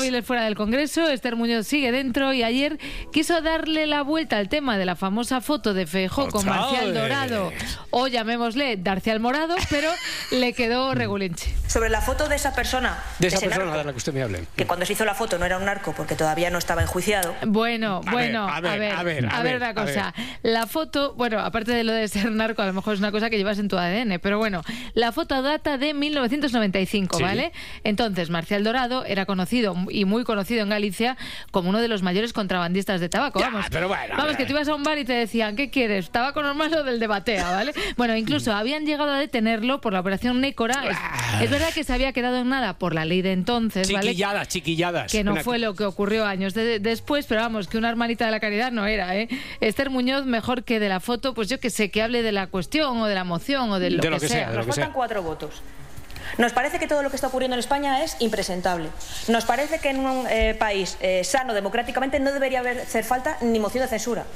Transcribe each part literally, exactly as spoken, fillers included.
móviles fuera del Congreso, Esther Muñoz sigue dentro y ayer quiso darle la vuelta al tema de la famosa foto de Feijóo con Marcial Dorado, o llamémosle Darcial Morado, pero le quedó regulinche. Sobre la foto de esa persona, de esa persona narco, de la que usted me hable, que cuando se hizo la foto no era un narco porque todavía no estaba enjuiciado. Bueno, a bueno, ver, a ver, a ver, a ver, a a ver ver, una cosa. ver. La foto, bueno, aparte de lo de ser narco, a lo mejor es una cosa que llevas en tu A D N, pero bueno, la foto data de mil novecientos noventa y cinco, Sí. ¿vale? Entonces, Marcial Dorado era conocido y muy conocido en Galicia como uno de los mayores contrabandistas de tabaco. Ya, Vamos, pero bueno, vamos que tú ibas a un bar y te decían, ¿qué quieres? ¿Tabaco normal o del de batea, ¿vale? Bueno, incluso habían llegado a detenerlo por la operación Nécora. Es, es verdad que se había quedado en nada por la ley de entonces, ¿vale? Chiquilladas, chiquilladas. Que no Una- fue lo que ocurrió años de- después, pero vamos, que una hermanita de la caridad no era, ¿eh? Esther Muñoz, mejor que de la foto, pues yo que sé, que hable de la cuestión o de la moción o de lo, De lo que, que sea, sea. de lo Nos que faltan sea. cuatro votos. Nos parece que todo lo que está ocurriendo en España es impresentable. Nos parece que en un eh, país eh, sano democráticamente no debería haber, hacer falta ni moción de censura.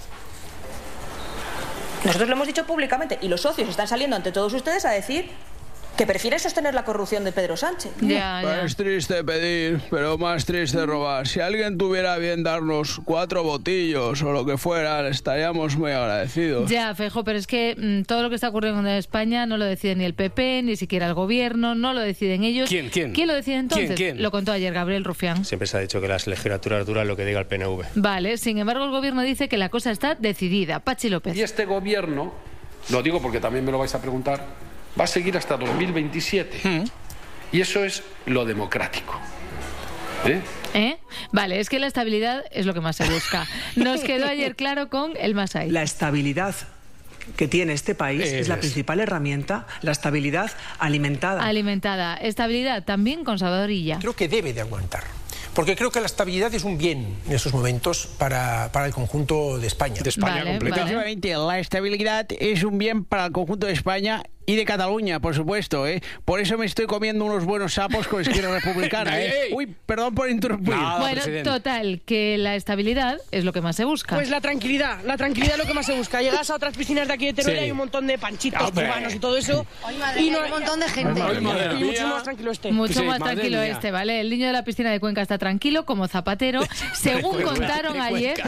Nosotros lo hemos dicho públicamente y los socios están saliendo ante todos ustedes a decir que prefieren sostener la corrupción de Pedro Sánchez. Ya, ya. Es triste pedir, pero más triste robar. Si alguien tuviera bien darnos cuatro botillos o lo que fuera, estaríamos muy agradecidos. Ya, Feijóo, pero es que mm, todo lo que está ocurriendo en España no lo decide ni el P P, ni siquiera el gobierno, no lo deciden ellos. ¿Quién, quién? ¿Quién lo decide entonces? ¿Quién, quién? Lo contó ayer Gabriel Rufián. Siempre se ha dicho que las legislaturas duran lo que diga el P N V. Vale, sin embargo el gobierno dice que la cosa está decidida. Pachi López. Y este gobierno, lo digo porque también me lo vais a preguntar, va a seguir hasta dos mil veintisiete. Mm. Y eso es lo democrático. ¿Eh? ¿Eh? Vale, es que la estabilidad es lo que más se busca. Nos quedó ayer claro con el Masai. La estabilidad que tiene este país Es. es la principal herramienta, la estabilidad alimentada. Alimentada. Estabilidad también con Salvador Illa. Creo que debe de aguantar, porque creo que la estabilidad es un bien en estos momentos para, para el conjunto de España. De España Vale, completa. vale. Efectivamente, la estabilidad es un bien para el conjunto de España y de Cataluña, por supuesto, ¿eh? Por eso me estoy comiendo unos buenos sapos con Izquierda Republicana, ¿eh? Ey, ey. Uy, perdón por interrumpir. No. Bueno, presidente. total, que la estabilidad es lo que más se busca. Pues la tranquilidad, la tranquilidad es lo que más se busca. Llegas a otras piscinas de aquí de Teruel y Sí. hay un montón de panchitos Hombre. cubanos y todo eso. y no hay un montón de gente. Ay, madre y mía. mucho más tranquilo este. Mucho Sí, más madre tranquilo mía. este, ¿vale? El niño de la piscina de Cuenca está tranquilo, como Zapatero. Según Cuenca, contaron de ayer...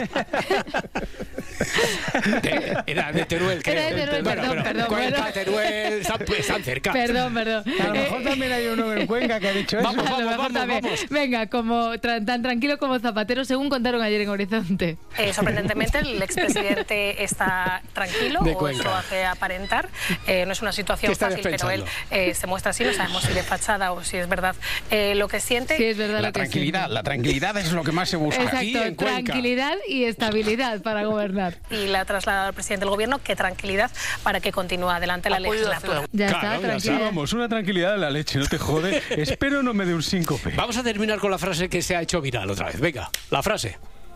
De- era de Teruel, creo. Era de Teruel, Bueno, perdón, pero perdón, Cuenca, perdón. Teruel, están, están cerca. Perdón, perdón. A lo Eh, mejor también hay uno en Cuenca que ha dicho eso. Vamos, a lo vamos, mejor vamos, también. vamos. Venga, como tra- tan tranquilo como Zapatero, según contaron ayer en Horizonte. Eh, sorprendentemente, el expresidente está tranquilo, De o Cuenca. eso hace aparentar. Eh, no es una ¿Qué situación está fácil, pero él despensando? eh, se muestra así, no sabemos si de fachada o si es verdad. Eh, lo que siente... Sí, es verdad La lo que tranquilidad, siente. la tranquilidad es lo que más se busca. Aquí Exacto, en Cuenca. tranquilidad y estabilidad para gobernar. Y le ha trasladado al presidente del gobierno que tranquilidad para que continúe adelante la legislatura. Ya Claro, está, ya tranquilidad. está. Vamos, una tranquilidad de la leche, no te jode. Espero no me dé un síncope. Vamos a terminar con la frase que se ha hecho viral otra vez. Venga, la frase.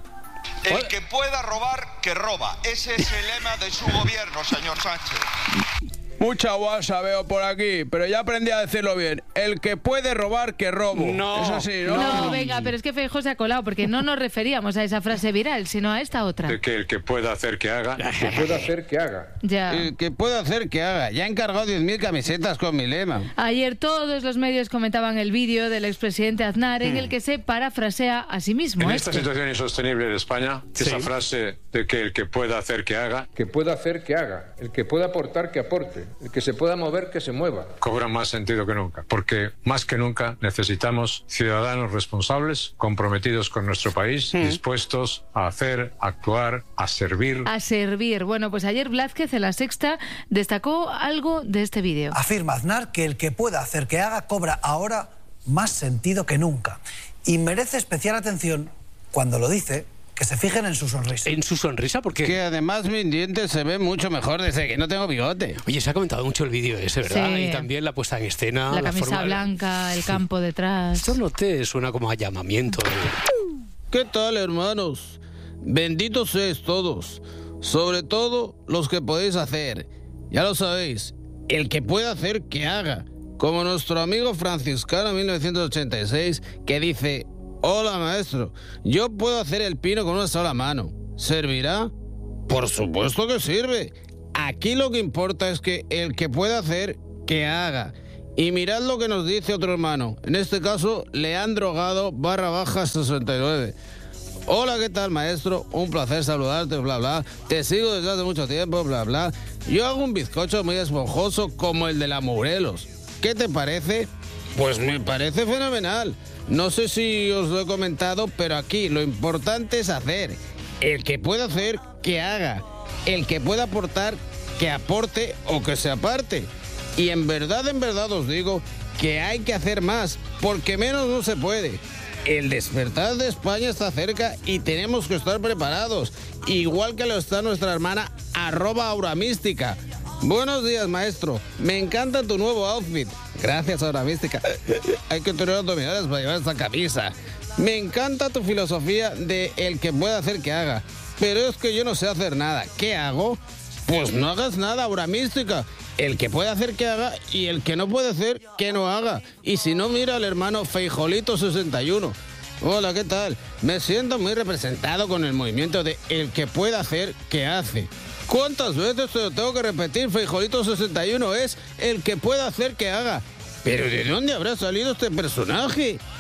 El que pueda robar, que roba. Ese es el lema de su gobierno, señor Sánchez. Mucha guasa veo por aquí, pero ya aprendí a decirlo bien. El que puede robar, que robo. No, Eso sí, ¿no? No, venga, pero es que Feijóo se ha colado porque no nos referíamos a esa frase viral, sino a esta otra. Que el que pueda hacer que haga. Que pueda hacer que haga. Ya. El que puede hacer, que haga. Ya he encargado diez mil camisetas con mi lema. Ayer todos los medios comentaban el vídeo del expresidente Aznar en el que se parafrasea a sí mismo. En ¿eh? esta situación insostenible de España, Sí. esa frase de que el que pueda hacer que haga Que pueda hacer que haga. El que pueda aportar que aporte. El que se pueda mover que se mueva. cobra más sentido que nunca, porque más que nunca necesitamos ciudadanos responsables, comprometidos con nuestro país, dispuestos a hacer, actuar, a servir. A servir. Bueno, pues ayer Blázquez en La Sexta destacó algo de este vídeo. Afirma Aznar que el que pueda hacer que haga cobra ahora más sentido que nunca. Y merece especial atención cuando lo dice, que se fijen en su sonrisa. En su sonrisa, porque... Que además mis dientes se ven mucho mejor desde que no tengo bigote. Oye, se ha comentado mucho el vídeo ese, ¿verdad? Sí. Y también la puesta en escena. La camisa forma de- blanca, el campo detrás. Esto no te suena como a llamamiento. ¿Qué tal, hermanos? Benditos sois todos, sobre todo los que podéis hacer. Ya lo sabéis, el que pueda hacer, que haga. Como nuestro amigo franciscano mil novecientos ochenta y seis, que dice: hola, maestro, yo puedo hacer el pino con una sola mano. ¿Servirá? Por supuesto que sirve. Aquí lo que importa es que el que pueda hacer, que haga. Y mirad lo que nos dice otro hermano, en este caso, Leandro Gado barra baja sesenta y nueve. Hola, ¿qué tal, maestro? Un placer saludarte, bla, bla. Te sigo desde hace mucho tiempo, bla, bla. Yo hago un bizcocho muy esponjoso como el de la Morelos. ¿Qué te parece? Pues me parece fenomenal. No sé si os lo he comentado, pero aquí lo importante es hacer. El que pueda hacer, que haga. El que pueda aportar, que aporte o que se aparte. Y en verdad, en verdad os digo que hay que hacer más, porque menos no se puede. El despertar de España está cerca y tenemos que estar preparados, igual que lo está nuestra hermana arroba auramística. Buenos días, maestro. Me encanta tu nuevo outfit. Gracias, auramística. Hay que tener abdominales para llevar esta camisa. Me encanta tu filosofía de el que pueda hacer que haga. Pero es que yo no sé hacer nada. ¿Qué hago? Pues no hagas nada, auramística. El que puede hacer que haga y el que no puede hacer que no haga. Y si no, mira al hermano Feijolito sesenta y uno. Hola, ¿qué tal? Me siento muy representado con el movimiento de el que puede hacer que hace. ¿Cuántas veces te lo tengo que repetir? Feijolito sesenta y uno es el que puede hacer que haga. ¿Pero de dónde habrá salido este personaje?